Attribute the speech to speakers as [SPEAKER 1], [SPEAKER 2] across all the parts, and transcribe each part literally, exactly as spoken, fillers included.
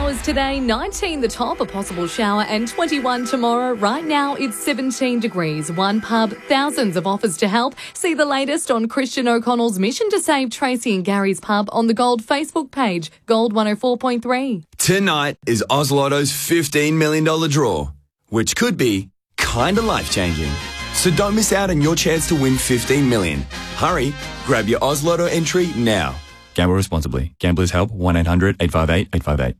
[SPEAKER 1] showers today, nineteen the top, a possible shower, and twenty-one tomorrow. Right now, it's seventeen degrees. One pub, thousands of offers to help. See the latest on Christian O'Connell's mission to save Tracy and Gary's pub on the Gold Facebook page, Gold one oh four point three.
[SPEAKER 2] Tonight is Oz Lotto's fifteen million dollars draw, which could be kind of life-changing. So don't miss out on your chance to win fifteen million dollars. Hurry, grab your Oz Lotto entry now.
[SPEAKER 3] Gamble responsibly. Gamblers help one eight hundred eight five eight eight five eight.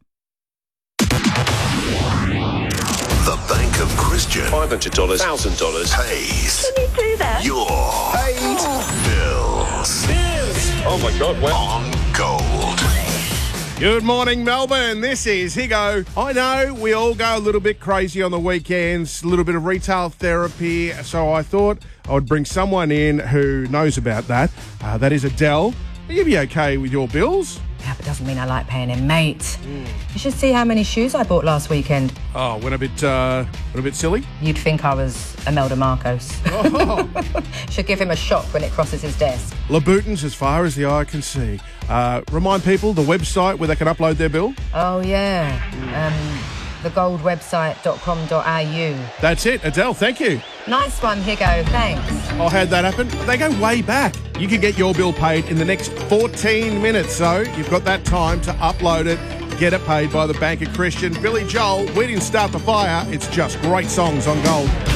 [SPEAKER 4] The Bank of Christian.
[SPEAKER 5] five hundred dollars, one thousand dollars.
[SPEAKER 4] Pays.
[SPEAKER 6] Can you do that?
[SPEAKER 4] Your paid bills.
[SPEAKER 5] Oh my God, wow.
[SPEAKER 4] On Gold.
[SPEAKER 7] Good morning, Melbourne. This is Higo. I know we all go a little bit crazy on the weekends, a little bit of retail therapy, so I thought I would bring someone in who knows about that. Uh, that is Adele. Are you be okay with your bills?
[SPEAKER 8] Yeah, but doesn't mean I like paying him, mate. Mm. You should see how many shoes I bought last weekend.
[SPEAKER 7] Oh, went a bit, uh, went a bit silly?
[SPEAKER 8] You'd think I was Imelda Marcos. Oh. Should give him a shock when it crosses his desk.
[SPEAKER 7] Louboutins as far as the eye can see. Uh, remind people the website where they can upload their bill?
[SPEAKER 8] Oh, yeah. Um, the gold website dot com dot a u.
[SPEAKER 7] That's it. Adele, thank you.
[SPEAKER 8] Nice one, Higo. Thanks.
[SPEAKER 7] I had that happen. They go way back. You can get your bill paid in the next fourteen minutes, so you've got that time to upload it, get it paid by the Bank of Christian. Billy Joel, we didn't start the fire. It's just great songs on Gold.